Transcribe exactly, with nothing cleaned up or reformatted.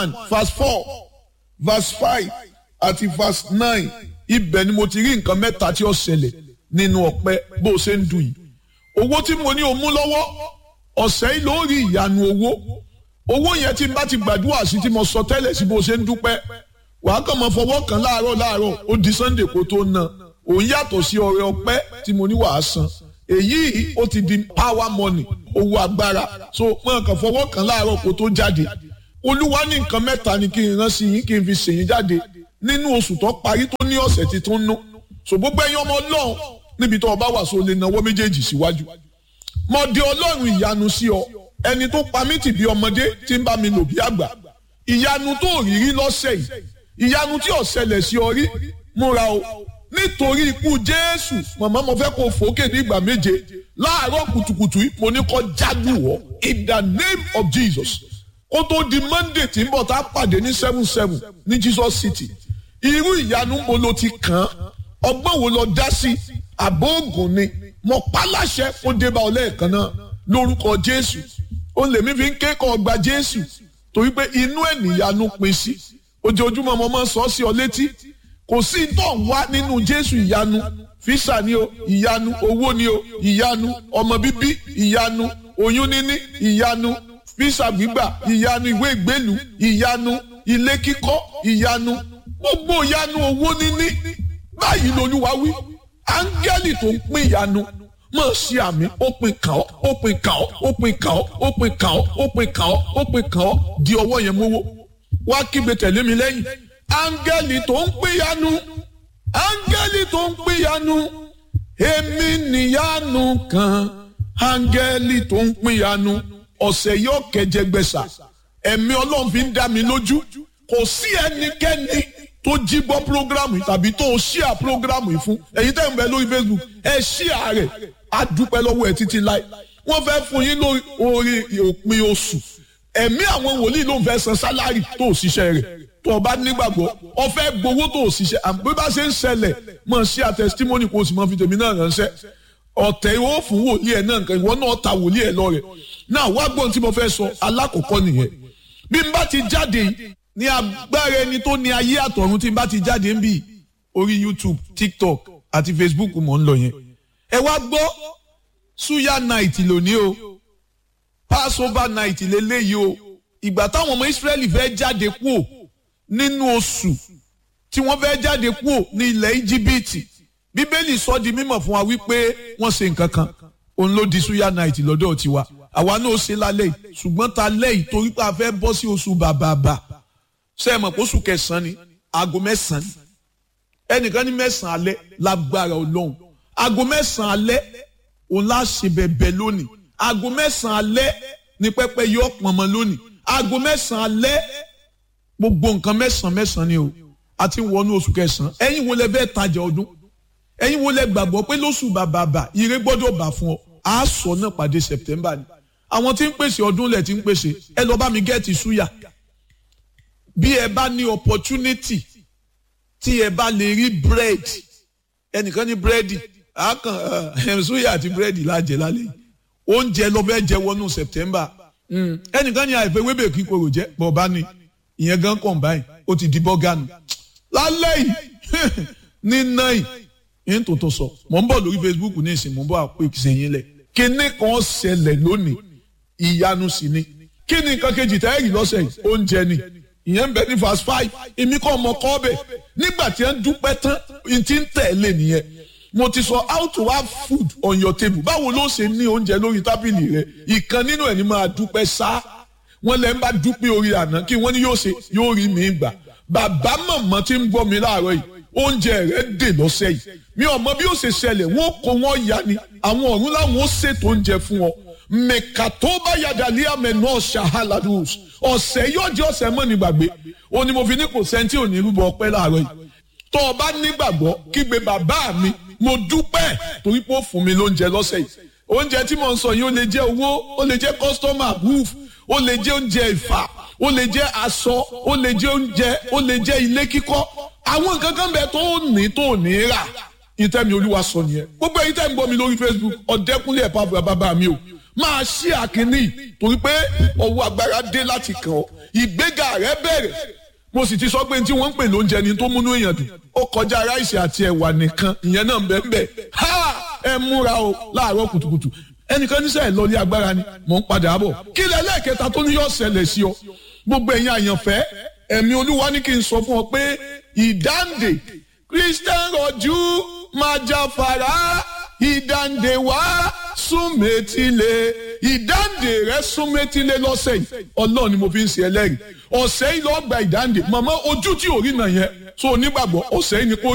verse four verse five àti verse nine ibẹ̀ ni mo ti rí nǹkan mẹ́ta tí ó ṣẹlẹ̀ nínú ọpẹ́ bó o ṣe ń dùn yìí. Owó tí mo ní o mú lọ́wọ́ ọ̀sẹ̀ yìí ló rí ìyanu owó. Owó yẹn tí n bá ti gbàdúrà sí tí mo sọ tẹ́lẹ̀ sí bó o ṣe ń dúpẹ́ wàá kàn máa fọwọ́ kan láàárọ̀ láàárọ̀ ó di Sunday kó tó ná. Òun yàtọ̀ sí ọrẹ ọpẹ́ tí mo ní wàá san. Èyí ó ti di power money owó agbára so máa kàn fọwọ́ kan láàárọ̀ kó tó jáde. Olúwa ní nǹkan mẹ́ta ni kí n rán sí yín kí n fi ṣèyín jáde nínú oṣù tó parí tó ní ọ̀sẹ̀ tí tó ń nú. So gbogbo ẹ̀yin ọmọ Ọlọ́run níbi tó o bá wà so lè nawọ́ méjèèjì síwájú. Mo di Ọlọ́run ìyanu sí ọ ẹni tó pa mí tì bí ọmọdé tí ń bá mi lò bí àgbà. Ìyanu tó rí rí lọ́sẹ̀ yìí ìyanu tí ó ṣẹlẹ̀ sí ọ rí múra o nítorí ikú Jésù màmá mo fẹ́ kó fòókè ní ìgbà méje láàárọ̀ kùtùkùtù mo ní kó jágù wọ́ in the name of Jesus. Kó tó di Monday tí ń bọ̀ tá a pàdé ní seven seven ní Jesus City irú ìyanu mo lo ti kàn án ọgbọ́n wo lọ dá sí àbóògùn ni mo pa láṣẹ kó dé bá ọ lẹ́ẹ̀kan náà lórúkọ Jésù ó lè mí fi ń kékọ̀ọ́ gba Jésù torí pé inú ẹ̀ níyanu pin sí ojoojúmọ́ mo máa ń sọ sí ọ létí kò sí tó ń wá nínú Jésù ìyanu físà ni o ìyanu owó ni o ìyanu ọmọ bíbí ìyanu oyún níní ìyanu físà gbígbà ìyanu ìwé ìgbélú ìyanu ilé kíkọ́ ìyanu gbogbo ìyanu owó níní báyìí lolúwa wí áńgẹ́lì tó ń pín ìyanu mọ̀ sí àmì ó pin kàn ọ́ ó pin kàn ọ́ ó pin kàn ọ́ ó pin kàn ọ́ ó pin kàn ọ́ ó pin kàn ọ́ di ọwọ́ yẹn mówó wá kígbe tẹ̀lé mi lẹ́yìn áńgẹ́lì tó ń pín ìyanu áńgẹ́lì tó ń pín ìyanu èmi níyanu kan áńgẹ́lì tó ń pín ìyanu ọ̀sẹ̀ yóò kẹjẹgbẹ̀sà ẹ̀mí Ọlọ́run fi ń dá mi lójú kò sí ẹnikẹ́ni tó jí gbọ́ programu yìí tàbí tó ṣíà programu yìí fún ẹ̀yin tẹ́ ń bẹ lórí Facebook ẹ ṣíà rẹ̀ á dúpẹ́ lọ́wọ́ ẹ̀ títí láì wọ́n fẹ́ fún yín lórí òpin oṣù ẹ̀mí àwọn wòlíì ló ń fẹ́ san sálárì tó ṣiṣẹ́ rẹ̀ tó o bá nígbàgbọ́ o fẹ́ gbowó tó ṣiṣẹ́ àbí bá ṣe ń ṣẹlẹ̀ mọ̀ ṣíà testimony kó o sì mọ̀ fi tèmi náà ránṣẹ́ ọ̀tẹ̀ ìwọ fún wòlíì ẹ̀ náà nǹkan ìwọ náà ta wòlíì ẹ̀ lọ rẹ̀ náà wá gbọ́n tí mo fẹ́ sọ alákọ̀ọ́kọ́ nìyẹn bí n bá ti jáde ní agbára ẹni tó ní ayé àtọ̀run tí n bá ti jáde ń bì orí YouTube TikTok àti Facebook mò ń lọ yẹn ẹ wá gbọ́ suya night lónìí o Passover night lélẹ́yìí o ìgbà táwọn ọmọ Israẹli fẹ́ jáde kúò nínú oṣù tí wọ́n fẹ́ jáde kúò ní ilẹ̀ Íjíbítì Bíbélì sọ di mímọ̀ fún wa wípé wọ́n ṣe nǹkan kan òun ló di suya night lọ́dọ̀ tiwa àwa náà ṣe lálẹ́ yìí ṣùgbọ́n ta lẹ́yìn torí pé a fẹ́ bọ́ sí oṣù bàbàbà ṣe é mọ̀ pé oṣù kẹsàn-án ni aago mẹ́sàn-án ẹnìkan ní mẹ́sàn-án alẹ́ lágbára Ọlọ́run aago mẹ́sàn-án alẹ́ òun lá ṣe bẹ̀bẹ̀ lónìí aago mẹ́sàn-án alẹ́ ní pẹ́pẹ́ yóò pọnmọ lónìí aago mẹ́sàn-án alẹ́ gbogbo nǹkan mẹ́sàn-án mẹ́sàn-án ni o àti wọnú oṣù kẹsàn-án ẹ̀yin wo lẹ fẹ́ tajà ọdún ẹ̀yin wo lẹ gbàgbọ́ pé lóṣù bàbàbà ire gbọ́dọ̀ bà fún ọ a sọ náà pàdé September ni àwọn tí ń pèsè ọdún lẹ̀ tí ń pèsè ẹ lọ bá mi gẹ́ẹ̀tì súyà bí ẹ bá ní opportunity tí ẹ bá lè rí bread ẹnìkan ní búrẹ́dì àákàn ẹ̀ súyà àti búrẹ́dì lájẹ lálẹ́ oúnjẹ lọ bẹ́ẹ̀ jẹ wọnú September ẹnìkan ní àìfẹ́ wébè kíkorò jẹ́ bọ̀ọ̀bá ni ìyẹn gan combine ó ti di bọ́gánù lálẹ́ yìí ní náà yìí tó tó sọ mò ń bọ̀ lórí Facebook ní ìsìn mò ń bọ̀ àpò ìsẹ̀yìn lẹ̀ kíní kan ṣẹlẹ̀ lónìí ìyanu sì ni kíní nǹkan kejì tẹ́ẹ̀rì lọ́sẹ̀ yìí oúnjẹ ni ìyẹn ń bẹ ní verse five èmi kọ́ ọmọ kọ́ bẹ̀ nígbà tí ẹ ń dúpẹ́ tán ti ń tẹ̀lé nìyẹn mo ti sọ how to have food on your table báwo ló ṣe ní oúnjẹ lórí tábìlì rẹ ìkan nínú ẹ̀ ní máa dúpẹ́ sá wọn lẹ́ ń bá dúpẹ́ orí àná kí wọ́n ní yóò ṣe yóò rí mi gbà bàbá mọ̀mọ́ tí ń gbọ́ mi láàárọ̀ yìí oúnjẹ rẹ̀ dè lọ́sẹ̀ yìí mi ò mọ bí ó ṣe ṣẹlẹ̀ wọ́n kó wọ́n ya ni àwọn ọ̀run láwọn ó ṣètò oúnjẹ fún ọ mẹ̀ka tó bá yàdàlí àmẹ́nà ṣàhálàdùs ọ̀sẹ̀ yóò jẹ́ ọ̀sẹ̀ mọ́ ní gbàgbé ó ní mo fi ní kò sẹ́ńtì òní rúbọ ọpẹ́ láàárọ̀ yìí tó o bá nígbàgbọ́ kígbe bàbá mi mo dúpẹ́ torí pé ó fún mi lóúnjẹ lọ́sẹ̀ yìí oúnjẹ tí mo ń sọ yìí ó lè jẹ́ owó ó lè jẹ́ customer roof ó lè jẹ́ oúnjẹ ìfà ó lè jẹ́ aṣọ ó lè jẹ́ oúnjẹ ó lè jẹ́ ilé kíkọ́ àwọn nǹkan kan bẹ tó ní tó ní rà ìtẹ́mi olúwa sọ nìyẹn gbogbo èyí tẹ́ ń gbọ́ mi lórí Facebook ọ̀dẹ́kúnlé ẹ̀pá bàbá mi o máa ṣí àkíní torí pé ọwọ́ agbára dé láti kàn ọ́ ìgbéga rẹ bẹ̀rẹ̀ mo sì ti sọ pé tí wọ́n ń pè lóúnjẹ ni tó múnú èèyàn dùn ó kọjá ráìsì àti ẹ̀wà nìkan ìyẹn náà ń bẹ ń bẹ ha ẹ múra o láàárọ̀ kùtùkùtù ẹnìkan níṣẹ́ ẹ̀ lọ́lé agbára ni mò ń padà bọ̀ kí lẹ́lẹ́kẹta tó ní yóò ṣẹlẹ̀ sí ọ gbogbo ẹ̀yin àyànfẹ́ ẹ̀mí olúwa ní kí n sọ fún ọ pé ìdáǹdè Christian rọ̀jú máa jáfara ìdáǹdè wá súnmẹ́tìlé ìdáǹdè rẹ súnmẹ́tìlé lọ́sẹ̀ yìí ọlọ́run ni mo fi ń ṣe ẹlẹ́rìí ọ̀sẹ̀ yìí lọ́ọ́ gba ìdáǹdè màmá ojú tí ò rí nà yẹn tó onígbàgbọ́ ọ̀sẹ̀ yìí ni kò